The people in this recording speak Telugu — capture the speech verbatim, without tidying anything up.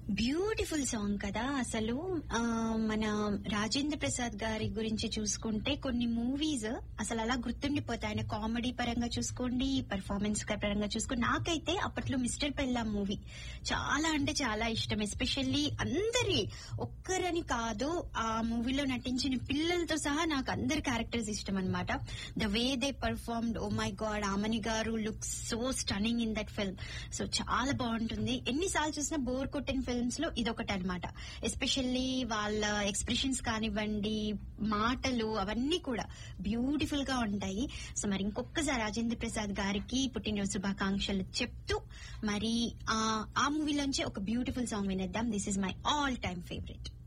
బ్యూటిఫుల్ సాంగ్ కదా అసలు. మన రాజేంద్ర ప్రసాద్ గారి గురించి చూసుకుంటే కొన్ని మూవీస్ అసలు అలా గుర్తుండిపోతాయి. ఆయన కామెడీ పరంగా చూసుకోండి, పర్ఫార్మెన్స్ పరంగా చూసుకోండి. నాకైతే అప్పట్లో మిస్టర్ పెల్లా మూవీ చాలా అంటే చాలా ఇష్టం. ఎస్పెషల్లీ అందరి ఒక్కరని కాదు, ఆ మూవీలో నటించిన పిల్లలతో సహా నాకు అందరి క్యారెక్టర్స్ ఇష్టం అనమాట. The way they performed, oh my God, Amani గారు looks so stunning in that film. So చాలా బాగుంటుంది. ఎన్నిసార్లు చూసినా బోర్ కొట్టిన ఫిల్మ్స్ లో ఇదొకటి అనమాట. ఎస్పెషల్లీ వాళ్ళ ఎక్స్ప్రెషన్స్ కానివ్వండి, మాటలు అవన్నీ కూడా బ్యూటిఫుల్ గా ఉంటాయి. సో మరి ఇంకొకసారి రాజేంద్ర ప్రసాద్ గారికి పుట్టినరోజు శుభాకాంక్షలు చెప్తూ మరి ఆ మూవీలోంచి ఒక బ్యూటిఫుల్ సాంగ్ వినేద్దాం. This is my all time favourite.